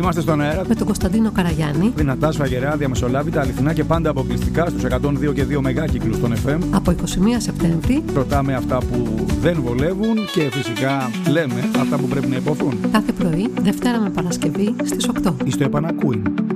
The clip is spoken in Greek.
Είμαστε στον αέρα με τον Κωνσταντίνο Καραγιάννη. Δυνατά, σφαγερά, διαμεσολάβητα, αληθινά και πάντα αποκλειστικά στους 102 και 2 μεγάκυκλους των FM. Από 21 Σεπτέμβρη. Ρωτάμε αυτά που δεν βολεύουν και φυσικά λέμε αυτά που πρέπει να υποθούν. Κάθε πρωί, Δευτέρα με Παρασκευή στις 8. Είστε επανακούιν.